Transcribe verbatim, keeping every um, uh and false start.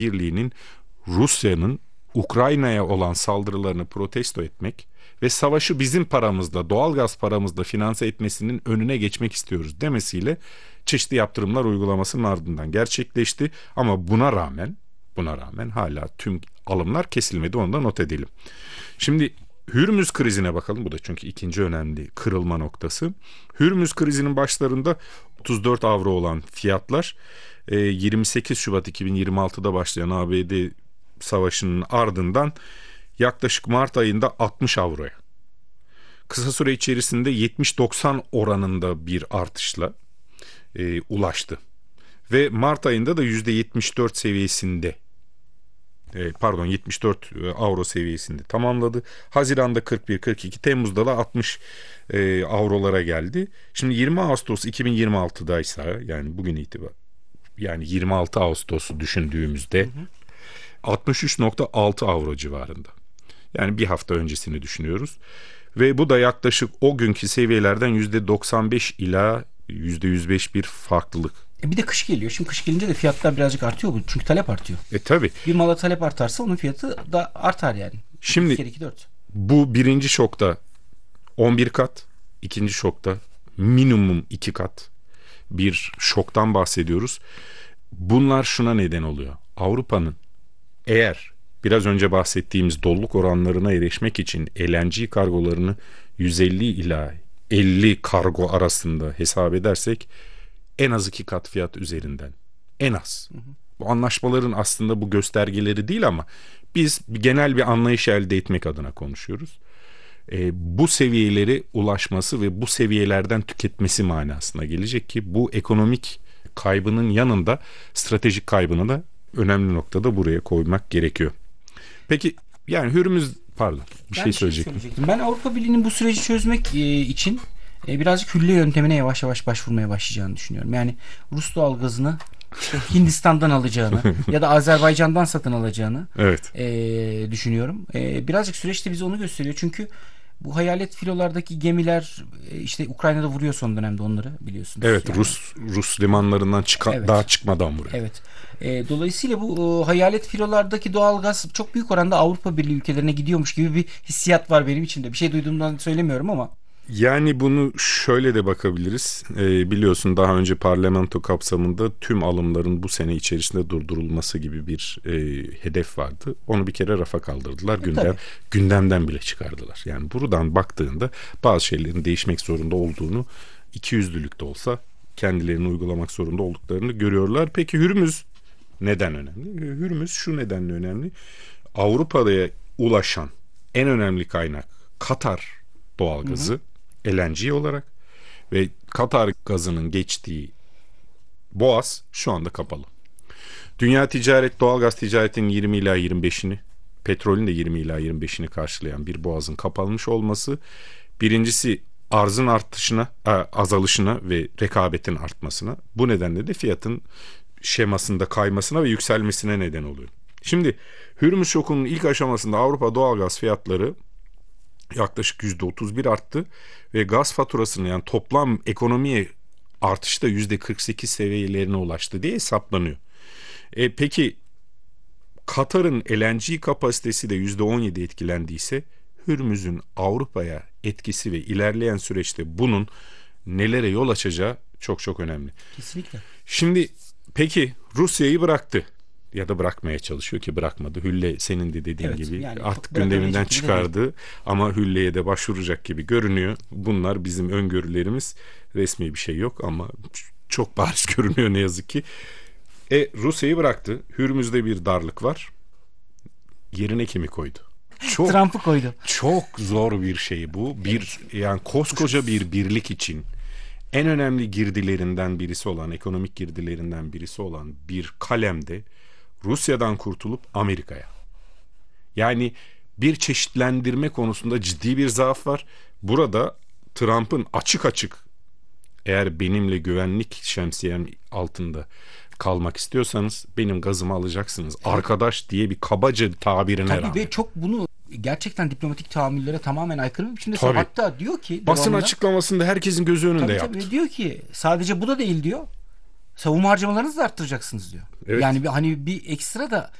Birliği'nin Rusya'nın Ukrayna'ya olan saldırılarını protesto etmek ve savaşı bizim paramızla, doğalgaz paramızla finanse etmesinin önüne geçmek istiyoruz demesiyle çeşitli yaptırımlar uygulamasının ardından gerçekleşti. Ama buna rağmen buna rağmen hala tüm alımlar kesilmedi, onu da not edelim. Şimdi Hürmüz krizine bakalım. Bu da çünkü ikinci önemli kırılma noktası. Hürmüz krizinin başlarında otuz dört avro olan fiyatlar yirmi sekiz Şubat iki bin yirmi altıda başlayan A B D savaşının ardından yaklaşık Mart ayında altmış avroya, kısa süre içerisinde yetmiş doksan oranında bir artışla e, ulaştı. Ve Mart ayında da yüzde yetmiş dört seviyesinde e, pardon yetmiş dört avro seviyesinde tamamladı. Haziran'da kırk bir kırk iki, Temmuz'da da altmış e, avrolara geldi. Şimdi yirmi Ağustos iki bin yirmi altıdaysa, yani bugün itibariyle, yani yirmi altı Ağustos'u düşündüğümüzde hı hı. altmış üç nokta altı avro civarında. Yani bir hafta öncesini düşünüyoruz. Ve bu da yaklaşık o günkü seviyelerden yüzde doksan beş ila yüzde yüz beş bir farklılık. E bir de kış geliyor. Şimdi kış gelince de fiyatlar birazcık artıyor. Çünkü talep artıyor. E tabi. Bir mala talep artarsa onun fiyatı da artar yani. Şimdi iki, iki, dört. Bu birinci şokta on bir kat, ikinci şokta minimum iki kat bir şoktan bahsediyoruz. Bunlar şuna neden oluyor. Avrupa'nın eğer biraz önce bahsettiğimiz doluluk oranlarına erişmek için L N G kargolarını yüz elli ila elli kargo arasında hesap edersek en az iki kat fiyat üzerinden. En az. Hı hı. Bu anlaşmaların aslında bu göstergeleri değil ama biz genel bir anlayış elde etmek adına konuşuyoruz. E, bu seviyeleri ulaşması ve bu seviyelerden tüketmesi manasına gelecek ki bu ekonomik kaybının yanında stratejik kaybını da önemli noktada buraya koymak gerekiyor. Peki yani Hürmüz, pardon bir ben şey söyleyecektim. Şey ben Avrupa Birliği'nin bu süreci çözmek e, için e, birazcık hülle yöntemine yavaş yavaş başvurmaya başlayacağını düşünüyorum. Yani Rus doğalgazını işte Hindistan'dan alacağını ya da Azerbaycan'dan satın alacağını evet. e, düşünüyorum. E, birazcık süreçte bize onu gösteriyor. Çünkü bu hayalet filolardaki gemiler işte Ukrayna'da vuruyor son dönemde, onları biliyorsunuz. Evet, yani. Rus Rus limanlarından çıkan evet. Daha çıkmadan vuruyor. Evet. E, dolayısıyla bu e, hayalet filolardaki doğalgaz çok büyük oranda Avrupa Birliği ülkelerine gidiyormuş gibi bir hissiyat var benim içimde. Bir şey duyduğumdan söylemiyorum ama. Yani bunu şöyle de bakabiliriz. Ee, biliyorsun daha önce parlamento kapsamında tüm alımların bu sene içerisinde durdurulması gibi bir e, hedef vardı. Onu bir kere rafa kaldırdılar. E, Gündem, gündemden bile çıkardılar. Yani buradan baktığında bazı şeylerin değişmek zorunda olduğunu, ikiyüzlülük de olsa kendilerini uygulamak zorunda olduklarını görüyorlar. Peki Hürmüz neden önemli? Hürmüz şu nedenle önemli. Avrupa'ya ulaşan en önemli kaynak Katar doğalgazı. Hı hı. L N G olarak ve Katar gazının geçtiği boğaz şu anda kapalı. Dünya ticaret, doğalgaz ticaretinin yirmi ila yirmi beşini, petrolün de yirmi ila yirmi beşini karşılayan bir boğazın kapanmış olması, birincisi arzın artışına, azalışına ve rekabetin artmasına, bu nedenle de fiyatın şemasında kaymasına ve yükselmesine neden oluyor. Şimdi Hürmüz şokunun ilk aşamasında Avrupa doğalgaz fiyatları yaklaşık yüzde otuz bir arttı ve gaz faturasının, yani toplam ekonomiye artışta yüzde kırk sekiz seviyelerine ulaştı diye hesaplanıyor. E, peki Katar'ın L N G kapasitesi de yüzde on yedi etkilendiyse Hürmüz'ün Avrupa'ya etkisi ve ilerleyen süreçte bunun nelere yol açacağı çok çok önemli. Kesinlikle. Şimdi peki Rusya'yı bıraktı. Ya da bırakmaya çalışıyor ki bırakmadı. Hülle senin de dediğin evet, gibi yani artık gündeminden çıkardı ama Hülle'ye de başvuracak gibi görünüyor. Bunlar bizim öngörülerimiz. Resmi bir şey yok ama çok bariz görünüyor ne yazık ki. E Rusya'yı bıraktı. Hürmüz'de bir darlık var. Yerine kimi koydu? Çok, Trump'ı koydu. Çok zor bir şey bu. Bir yani koskoca bir birlik için en önemli girdilerinden birisi olan, ekonomik girdilerinden birisi olan bir kalemde Rusya'dan kurtulup Amerika'ya. Yani bir çeşitlendirme konusunda ciddi bir zaaf var. Burada Trump'ın açık açık, eğer benimle güvenlik şemsiyem altında kalmak istiyorsanız benim gazımı alacaksınız. Evet. Arkadaş diye bir kabaca tabirine Tabii rağmen. Ve çok bunu gerçekten diplomatik tahammüllere tamamen aykırı bir biçimde. Hatta diyor ki basın devamında, açıklamasında herkesin gözü önünde tabii, yaptı. Tabii diyor ki sadece bu da değil diyor. savunma harcamalarınızı da arttıracaksınız diyor. Evet. Yani bir, hani bir ekstra da